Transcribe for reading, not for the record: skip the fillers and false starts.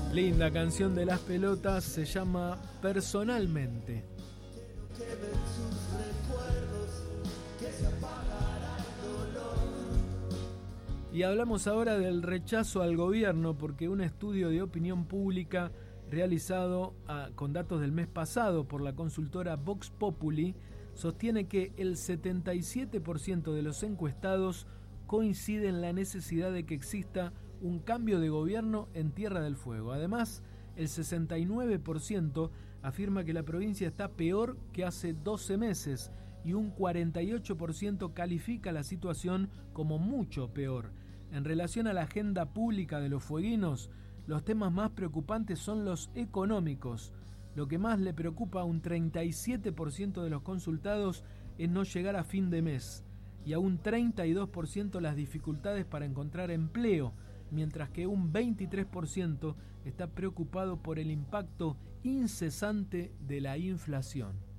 Linda canción de Las Pelotas, se llama Personalmente. Y hablamos ahora del rechazo al gobierno, porque un estudio de opinión pública realizado con datos del mes pasado por la consultora Vox Populi sostiene que el 77% de los encuestados coincide en la necesidad de que exista un cambio de gobierno en Tierra del Fuego. Además, el 69% afirma que la provincia está peor que hace 12 meses y un 48% califica la situación como mucho peor. En relación a la agenda pública de los fueguinos, los temas más preocupantes son los económicos. Lo que más le preocupa a un 37% de los consultados es no llegar a fin de mes y a un 32% las dificultades para encontrar empleo, mientras que un 23% está preocupado por el impacto incesante de la inflación.